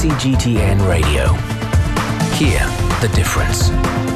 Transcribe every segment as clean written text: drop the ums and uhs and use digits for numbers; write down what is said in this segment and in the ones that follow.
CGTN Radio. Hear the difference.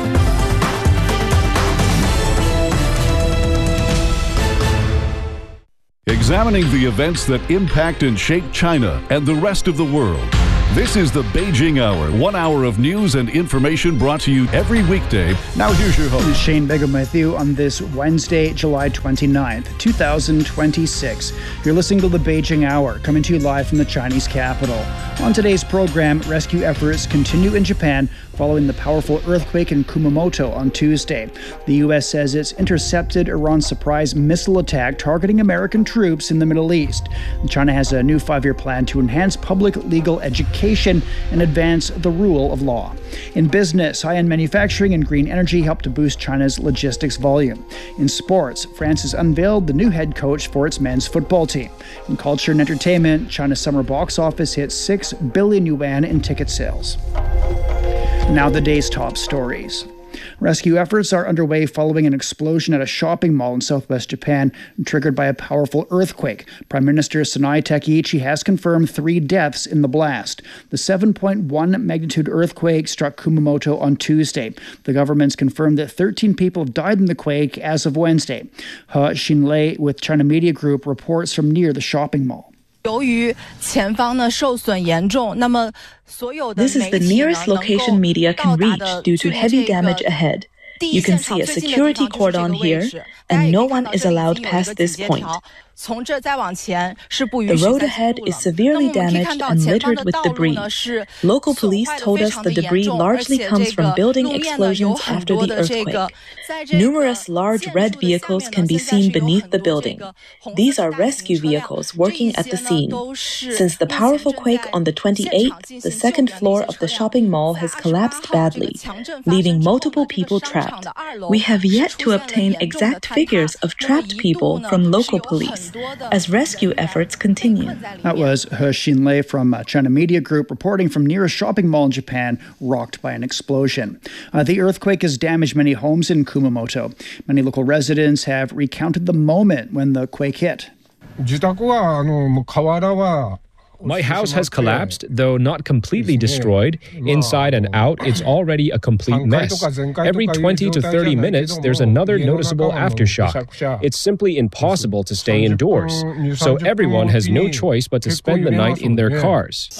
Examining the events that impact and shape China and the rest of the world. This is the Beijing Hour, 1 hour of news and information brought to you every weekday. Now here's your host. This is Shane Begum with you on this Wednesday, July 29th, 2026. You're listening to the Beijing Hour, coming to you live from the Chinese capital. On today's program, rescue efforts continue in Japan following the powerful earthquake in Kumamoto on Tuesday. The U.S. says it's intercepted Iran's surprise missile attack targeting American troops in the Middle East. China has a new 5-year plan to enhance public legal education and advance the rule of law. In business, high-end manufacturing and green energy help to boost China's logistics volume. In sports, France has unveiled the new head coach for its men's football team. In culture and entertainment, China's summer box office hit 6 billion yuan in ticket sales. Now the day's top stories. Rescue efforts are underway following an explosion at a shopping mall in southwest Japan triggered by a powerful earthquake. Prime Minister Sanae Takaichi has confirmed 3 deaths in the blast. The 7.1 magnitude earthquake struck Kumamoto on Tuesday. The government's confirmed that 13 people died in the quake as of Wednesday. He Xinlei with China Media Group reports from near the shopping mall. This is the nearest location media can reach due to heavy damage ahead. You can see a security cordon here, and no one is allowed past this point. The road ahead is severely damaged and littered with debris. Local police told us the debris largely comes from building explosions after the earthquake. Numerous large red vehicles can be seen beneath the building. These are rescue vehicles working at the scene. Since the powerful quake on the 28th, the second floor of the shopping mall has collapsed badly, leaving multiple people trapped. We have yet to obtain exact figures of trapped people from local police, as rescue efforts continue. That was He Xinlei from China Media Group reporting from near a shopping mall in Japan rocked by an explosion. The earthquake has damaged many homes in Kumamoto. Many local residents have recounted the moment when the quake hit. My house has collapsed, though not completely destroyed. Inside and out, it's already a complete mess. Every 20 to 30 minutes, there's another noticeable aftershock. It's simply impossible to stay indoors. So everyone has no choice but to spend the night in their cars.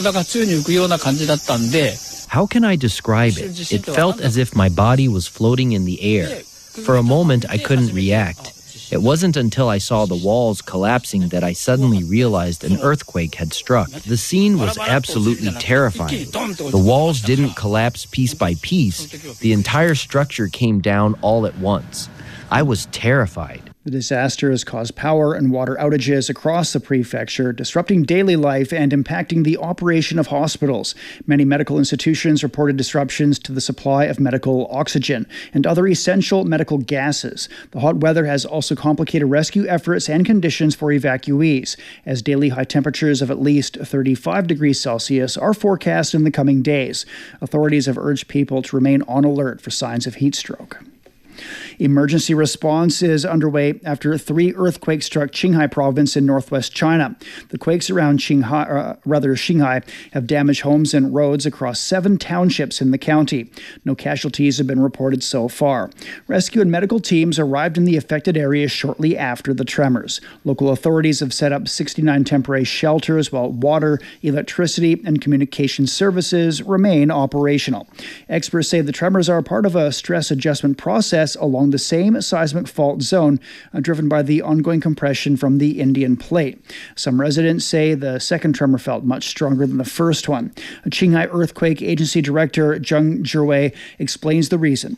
How can I describe it? It felt as if my body was floating in the air. For a moment, I couldn't react. It wasn't until I saw the walls collapsing that I suddenly realized an earthquake had struck. The scene was absolutely terrifying. The walls didn't collapse piece by piece. The entire structure came down all at once. I was terrified. The disaster has caused power and water outages across the prefecture, disrupting daily life and impacting the operation of hospitals. Many medical institutions reported disruptions to the supply of medical oxygen and other essential medical gases. The hot weather has also complicated rescue efforts and conditions for evacuees, as daily high temperatures of at least 35 degrees Celsius are forecast in the coming days. Authorities have urged people to remain on alert for signs of heat stroke. Emergency response is underway after 3 earthquakes struck Qinghai province in northwest China. The quakes around Xinghai have damaged homes and roads across 7 townships in the county. No casualties have been reported so far. Rescue and medical teams arrived in the affected area shortly after the tremors. Local authorities have set up 69 temporary shelters while water, electricity, and communication services remain operational. Experts say the tremors are part of a stress adjustment process along the same seismic fault zone driven by the ongoing compression from the Indian plate. Some residents say the second tremor felt much stronger than the first one. Qinghai Earthquake Agency Director Zheng Zhiwei explains the reason.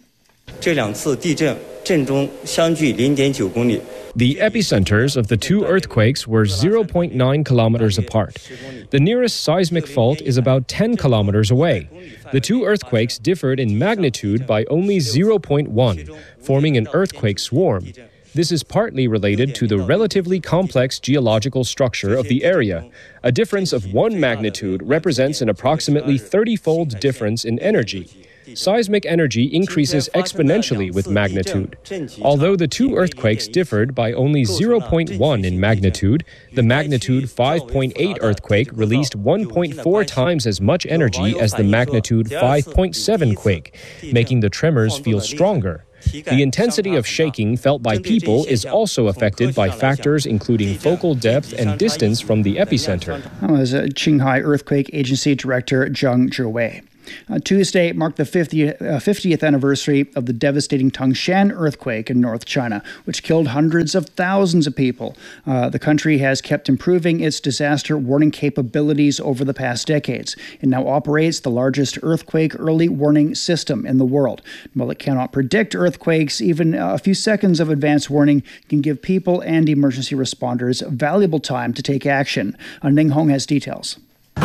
The epicenters of the 2 earthquakes were 0.9 kilometers apart. The nearest seismic fault is about 10 kilometers away. The 2 earthquakes differed in magnitude by only 0.1, forming an earthquake swarm. This is partly related to the relatively complex geological structure of the area. A difference of 1 magnitude represents an approximately 30-fold difference in energy. seismic energy increases exponentially with magnitude. Although the two earthquakes differed by only 0.1 in magnitude, the magnitude 5.8 earthquake released 1.4 times as much energy as the magnitude 5.7 quake, making the tremors feel stronger. The intensity of shaking felt by people is also affected by factors including focal depth and distance from the epicenter. That was Qinghai Earthquake Agency Director Zheng Zhiwei. Tuesday marked the 50th anniversary of the devastating Tangshan earthquake in North China, which killed hundreds of thousands of people. The country has kept improving its disaster warning capabilities over the past decades. It now operates the largest earthquake early warning system in the world. While it cannot predict earthquakes, even a few seconds of advance warning can give people and emergency responders valuable time to take action. Ning Hong has details.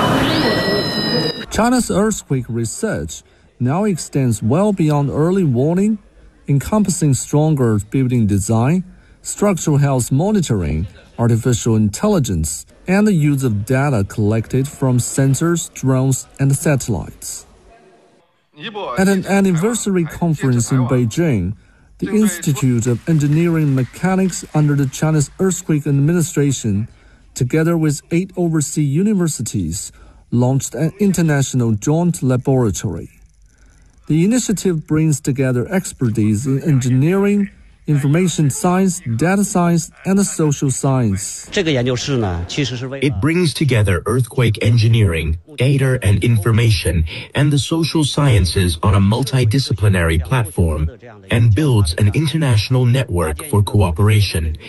China's earthquake research now extends well beyond early warning, encompassing stronger building design, structural health monitoring, artificial intelligence, and the use of data collected from sensors, drones, and satellites. At an anniversary conference in Beijing, the Institute of Engineering Mechanics under the Chinese Earthquake Administration, together with 8 overseas universities, launched an international joint laboratory. The initiative brings together expertise in engineering, information science, data science, and social science. It brings together earthquake engineering, data and information, and the social sciences on a multidisciplinary platform and builds an international network for cooperation.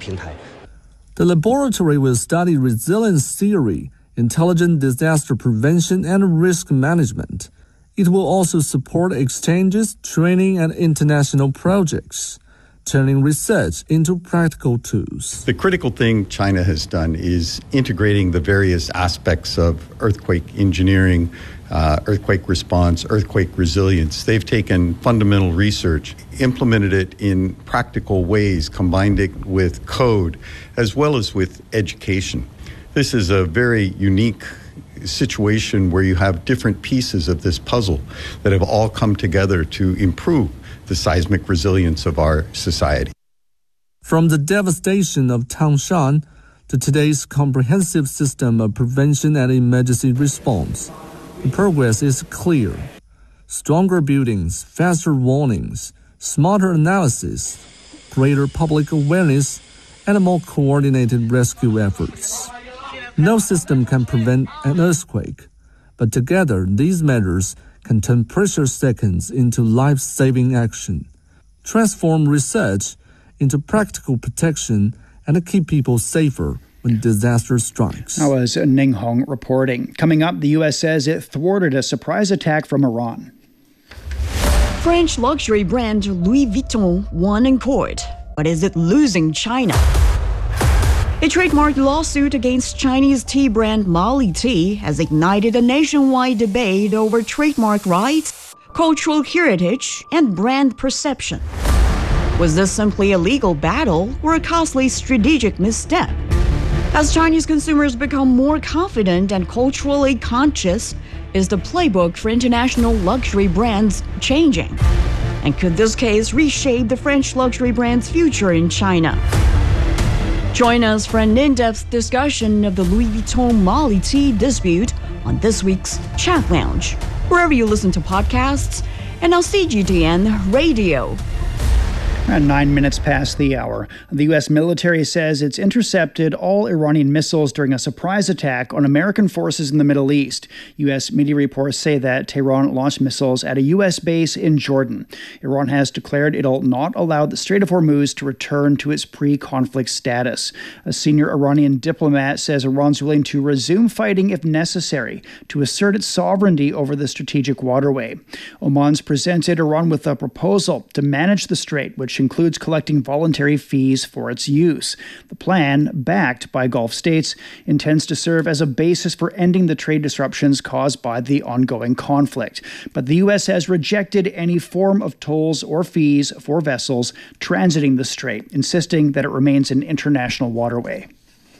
The laboratory will study resilience theory, intelligent disaster prevention, and risk management. It will also support exchanges, training, and international projects, turning research into practical tools. The critical thing China has done is integrating the various aspects of earthquake engineering, earthquake response, earthquake resilience. They've taken fundamental research, implemented it in practical ways, combined it with code, as well as with education. This is a very unique situation where you have different pieces of this puzzle that have all come together to improve the seismic resilience of our society. From the devastation of Tangshan to today's comprehensive system of prevention and emergency response, the progress is clear. Stronger buildings, faster warnings, smarter analysis, greater public awareness, and more coordinated rescue efforts. No system can prevent an earthquake, but together these measures can turn precious seconds into life-saving action, transform research into practical protection, and keep people safer when disaster strikes. That was Ning Hong reporting. Coming up, the U.S. says it thwarted a surprise attack from Iran. French luxury brand Louis Vuitton won in court, but is it losing China? A trademark lawsuit against Chinese tea brand Mali Tea has ignited a nationwide debate over trademark rights, cultural heritage, and brand perception. Was this simply a legal battle or a costly strategic misstep? As Chinese consumers become more confident and culturally conscious, is the playbook for international luxury brands changing? And could this case reshape the French luxury brand's future in China? Join us for an in-depth discussion of the Louis Vuitton Mali Tea dispute on this week's Chat Lounge, wherever you listen to podcasts, and on CGTN Radio. Around 9 minutes past the hour, the U.S. military says it's intercepted all Iranian missiles during a surprise attack on American forces in the Middle East. U.S. media reports say that Tehran launched missiles at a U.S. base in Jordan. Iran has declared it'll not allow the Strait of Hormuz to return to its pre-conflict status. A senior Iranian diplomat says Iran's willing to resume fighting if necessary to assert its sovereignty over the strategic waterway. Oman's presented Iran with a proposal to manage the strait, which includes collecting voluntary fees for its use. The plan, backed by Gulf states, intends to serve as a basis for ending the trade disruptions caused by the ongoing conflict. But the U.S. has rejected any form of tolls or fees for vessels transiting the strait, insisting that it remains an international waterway.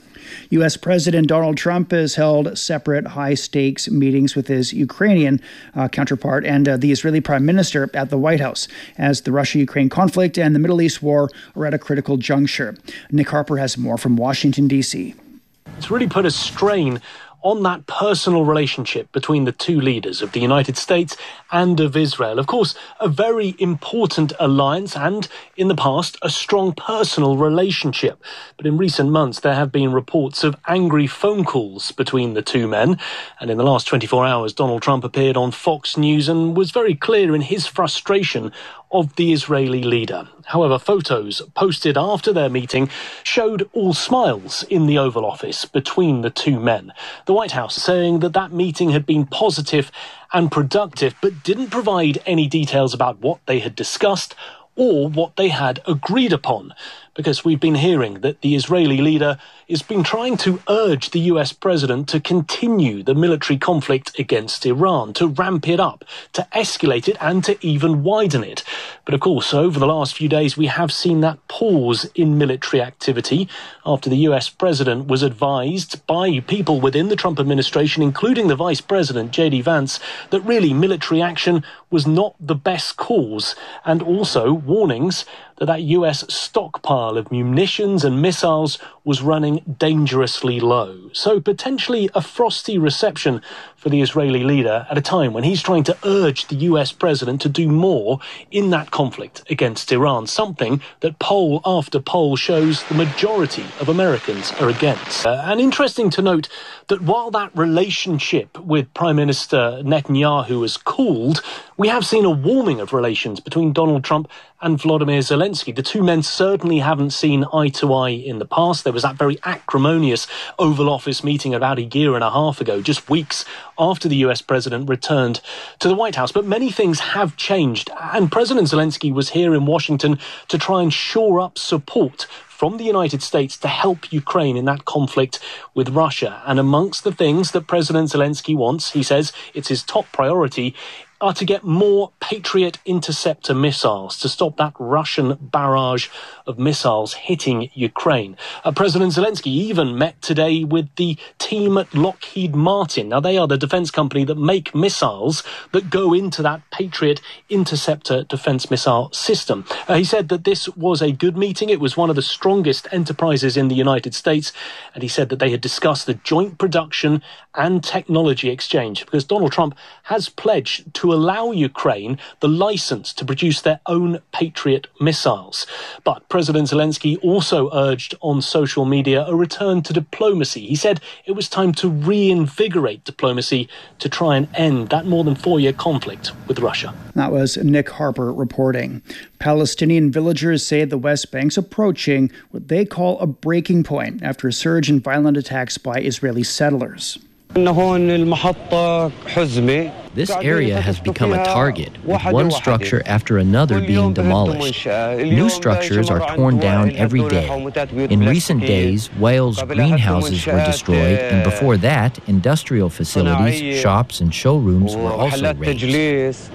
U.S. President Donald Trump has held separate high-stakes meetings with his Ukrainian counterpart and the Israeli Prime Minister at the White House as the Russia-Ukraine conflict and the Middle East war are at a critical juncture. Nick Harper has more from Washington, D.C. It's really put a strain on that personal relationship between the two leaders of the United States and of Israel. Of course, a very important alliance and, in the past, a strong personal relationship. But in recent months, there have been reports of angry phone calls between the two men. And in the last 24 hours, Donald Trump appeared on Fox News and was very clear in his frustration of the Israeli leader. However, photos posted after their meeting showed all smiles in the Oval Office between the two men. The White House saying that that meeting had been positive and productive, but didn't provide any details about what they had discussed or what they had agreed upon, because we've been hearing that the Israeli leader has been trying to urge the US president to continue the military conflict against Iran, to ramp it up, to escalate it and to even widen it. But of course, over the last few days, we have seen that pause in military activity after the US president was advised by people within the Trump administration, including the Vice President, J.D. Vance, that really military action was not the best cause, and also warnings that US stockpile of munitions and missiles was running dangerously low. So potentially a frosty reception for the Israeli leader at a time when he's trying to urge the US president to do more in that conflict against Iran, something that poll after poll shows the majority of Americans are against. And interesting to note that while that relationship with Prime Minister Netanyahu has cooled, we have seen a warming of relations between Donald Trump and Volodymyr Zelensky. The two men certainly haven't seen eye to eye in the past. There was that very acrimonious Oval Office meeting about a year and a half ago, just weeks after the US president returned to the White House. But many things have changed, and President Zelensky was here in Washington to try and shore up support from the United States to help Ukraine in that conflict with Russia. And amongst the things that President Zelensky wants, he says it's his top priority, are to get more Patriot interceptor missiles to stop that Russian barrage of missiles hitting Ukraine. President Zelensky even met today with the team at Lockheed Martin. Now, they are the defense company that make missiles that go into that Patriot interceptor defense missile system. He said that this was a good meeting. It was one of the strongest enterprises in the United States. And he said that they had discussed the joint production and technology exchange, because Donald Trump has pledged to allow Ukraine the license to produce their own Patriot missiles. But President Zelensky also urged on social media a return to diplomacy. He said it was time to reinvigorate diplomacy to try and end that more than 4-year conflict with Russia. That was Nick Harper reporting. Palestinian villagers say the West Bank's approaching what they call a breaking point after a surge in violent attacks by Israeli settlers. This area has become a target, with one structure after another being demolished. New structures are torn down every day. In recent days, Wales greenhouses were destroyed, and before that, industrial facilities, shops, and showrooms were also razed.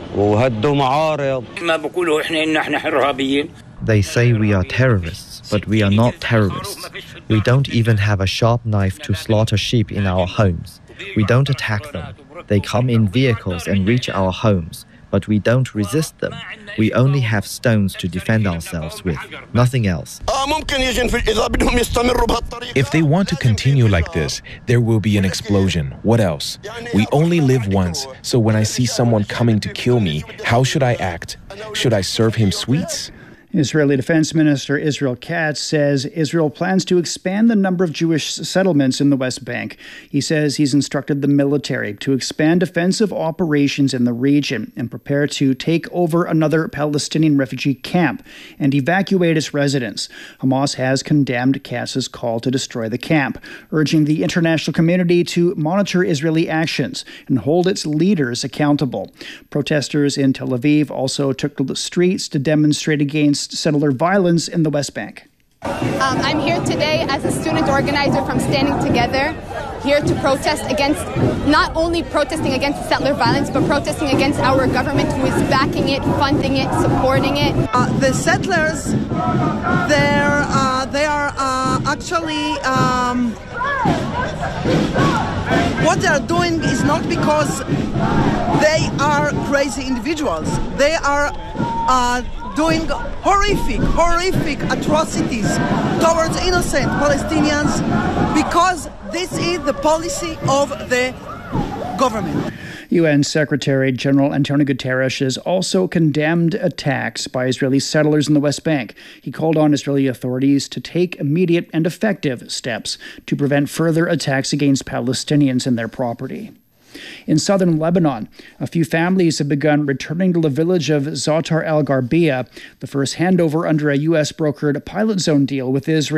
They say we are terrorists, but we are not terrorists. We don't even have a sharp knife to slaughter sheep in our homes. We don't attack them. They come in vehicles and reach our homes, but we don't resist them. We only have stones to defend ourselves with, nothing else. If they want to continue like this, there will be an explosion. What else? We only live once, so when I see someone coming to kill me, how should I act? Should I serve him sweets? Israeli Defense Minister Israel Katz says Israel plans to expand the number of Jewish settlements in the West Bank. He says he's instructed the military to expand defensive operations in the region and prepare to take over another Palestinian refugee camp and evacuate its residents. Hamas has condemned Katz's call to destroy the camp, urging the international community to monitor Israeli actions and hold its leaders accountable. Protesters in Tel Aviv also took to the streets to demonstrate against settler violence in the West Bank. I'm here today as a student organizer from Standing Together, here to protest against, not only protesting against settler violence, but protesting against our government who is backing it, funding it, supporting it. The settlers, they are actually What they are doing is not because they are crazy individuals. They are doing horrific atrocities towards innocent Palestinians because this is the policy of the government. UN Secretary General Antonio Guterres has also condemned attacks by Israeli settlers in the West Bank. He called on Israeli authorities to take immediate and effective steps to prevent further attacks against Palestinians and their property. In southern Lebanon, a few families have begun returning to the village of Zatar al-Gharbia, the first handover under a U.S.-brokered pilot zone deal with Israel.